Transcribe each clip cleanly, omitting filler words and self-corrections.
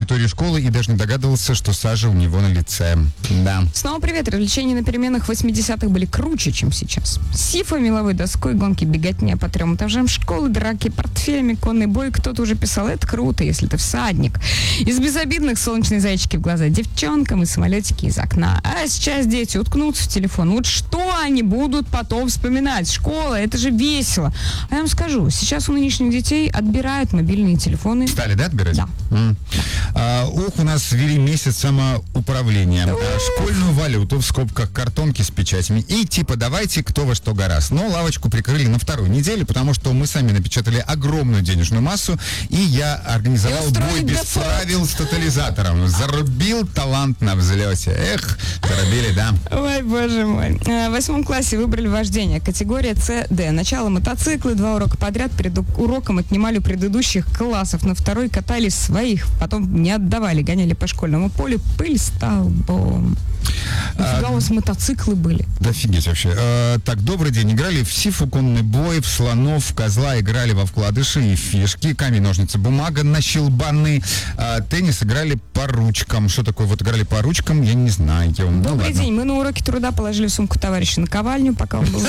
территории школы и даже не догадывался, что сажа у него на лице. Да. Снова привет. Развлечения на переменах в 80-х были круче, чем сейчас. Сифа, меловой доской, гонки, беготня по 3 этажам школы, драки, портфелями, конный бой. Кто-то уже писал, это круто, если ты всадник. Из безобидных солнечные зайчики в глаза девчонкам и самолетики из окна. А сейчас дети уткнутся в телефон. Вот что они будут потом вспоминать? Школа, это же весело. А я вам скажу, сейчас у нынешних детей отбирают мобильные телефоны. Стали, да, отбирать? Да. У нас ввели месяц самоуправления. Школьную валюту, в скобках картонки с печатями. И типа давайте кто во что гораст. Но лавочку прикрыли на 2-ю неделю, потому что мы сами напечатали огромную денежную массу, и я организовал бой без правил с тотализатором. Зарубил талант на взлете. Эх, зарубили, да. Ой, боже мой. В 8 классе выбрали вождение. Категория С-Д. Начало мотоциклы, 2 урока подряд. Перед уроком отнимали у предыдущих классов. На 2-й катали своих. Потом не отдавали. Гоняли по школьному полю. Пыль столбом. Нифига у вас мотоциклы были. Да офигеть вообще. Так, добрый день. Играли в сифу, конный бой, в слонов, в козла, играли во вкладыши и фишки, камень, ножницы, бумага, на щелбаны, теннис играли по ручкам. Что такое вот играли по ручкам, я не знаю. Добрый день. Мы на уроке труда положили в сумку товарища наковальню, пока он был...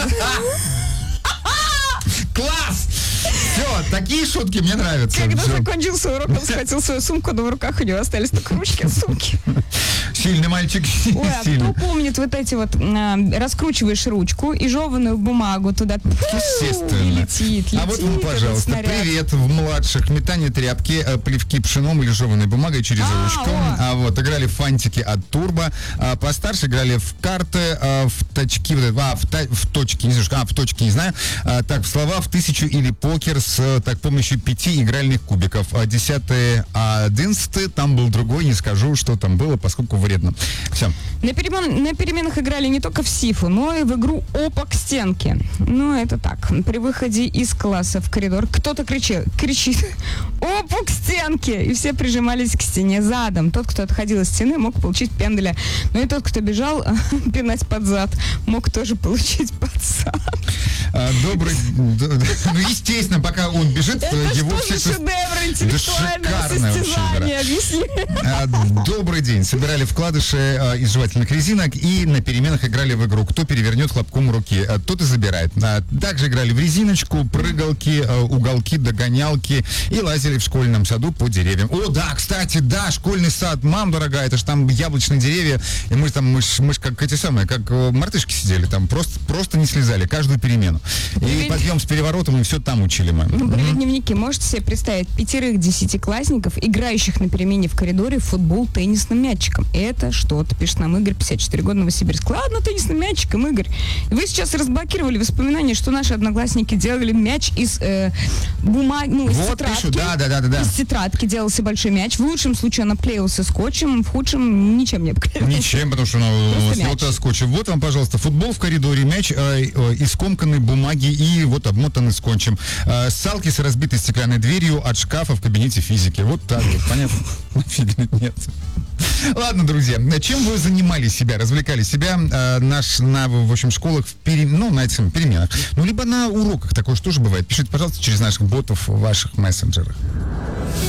Класс! Все, такие шутки мне нравятся. Когда закончился урок, он схватил свою сумку, но в руках у него остались только ручки от сумки. Сильный мальчик. Ой, а кто помнит вот эти вот, раскручиваешь ручку и жеванную бумагу туда естественно. летит. А вот вам, пожалуйста, привет в младших. Метание тряпки, плевки пшеном или жеванной бумагой через ручку. Вот, играли в фантики от Турбо. Постарше играли в карты, в точки, в точки, не знаю, в точки, не знаю. Так, в слова в 1000 или покер с помощью 5 игральных кубиков. 10-й, 11-й, там был другой, не скажу, что там было, поскольку вредно. Все. На переменах играли не только в сифу, но и в игру опа к стенке. Ну, это так. При выходе из класса в коридор кто-то кричит опа к стенке! И все прижимались к стене задом. Тот, кто отходил от стены, мог получить пенделя. Но и тот, кто бежал пинать под зад, мог тоже получить под зад. Добрый... Ну, естественно, пока он бежит, это его все... все... шедевр интеллектуального состязания, объясни. Добрый день. Собирали вкладыши из жевательных резинок и на переменах играли в игру. Кто перевернет хлопком руки, тот и забирает. Также играли в резиночку, прыгалки, уголки, догонялки и лазили в школьном саду по деревьям. О, да, кстати, да, школьный сад. Мам, дорогая, это ж там яблочные деревья. И мы ж как эти самые, как мартышки сидели там, просто не слезали каждую перемену. И подъем с переворотом, и все там учили мы. Привет, дневники. Можете себе представить 5-10-классников, играющих на перемене в коридоре в футбол теннисным мячиком? Это что-то, пишет нам Игорь, 54 года, Новосибирск. Ладно, теннисным мячиком, Игорь. Вы сейчас разблокировали воспоминания, что наши одноклассники делали мяч из бумаги, из вот тетрадки. Пишу, да. Из тетрадки делался большой мяч. В лучшем случае он обклеился скотчем, в худшем ничем не обклеился. Ничем, потому что он снялся скотчем. Вот вам, пожалуйста, футбол в коридоре, мяч из скомканной бумаги и вот обмотанный скотчем. Салки с разбитой стеклянной дверью от шкафа в кабинете физики. Вот так вот, понятно? Нет. Ладно, друзья, чем вы занимали себя, развлекали себя в общем, школах, на этих переменах? Ну, либо на уроках, такое же тоже бывает. Пишите, пожалуйста, через наших ботов в ваших мессенджерах.